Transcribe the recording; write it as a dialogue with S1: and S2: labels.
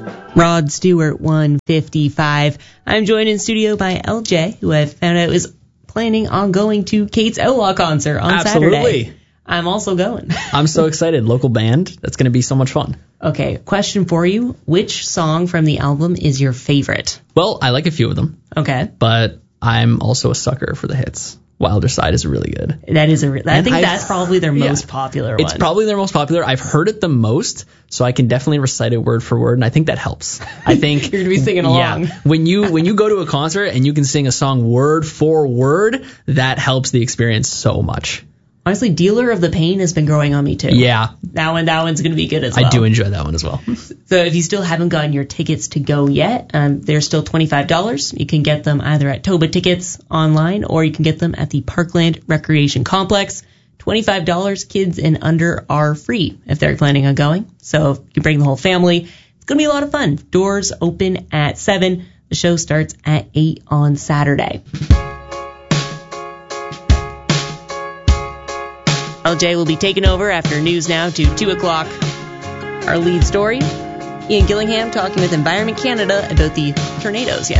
S1: Rod Stewart, 155. I'm joined in studio by LJ, who I found out is planning on going to Kate's Outlaw concert on Saturday.
S2: Absolutely.
S1: I'm also going.
S2: I'm so excited. Local band. That's going to be so much fun.
S1: Okay, question for you. Which song from the album is your favorite?
S2: Well, I like a few of them,
S1: Okay.
S2: but I'm also a sucker for the hits. Wilder Side is really good.
S1: That is I think that's probably their most popular one.
S2: It's probably their most popular. I've heard it the most, so I can definitely recite it word for word, and I think that helps. I think
S1: You're going to be singing along.
S2: Yeah. When you go to a concert and you can sing a song word for word, that helps the experience so much.
S1: Honestly, Dealer of the Pain has been growing on me too.
S2: Yeah.
S1: That one's going to be good as well.
S2: I do enjoy that one as well.
S1: So if you still haven't gotten your tickets to go yet, they're still $25. You can get them either at Toba Tickets online or you can get them at the Parkland Recreation Complex. $25, kids and under are free if they're planning on going. So if you bring the whole family, it's going to be a lot of fun. Doors open at 7. The show starts at 8 on Saturday. LJ will be taking over after news now to 2 o'clock. Our lead story, Ian Gillingham talking with Environment Canada about the tornadoes